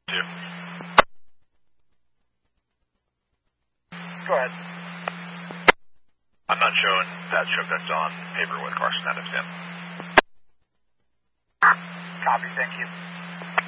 Two. Go ahead. I'm not showing that show that's on paper with Carson out of 10. Copy, thank you.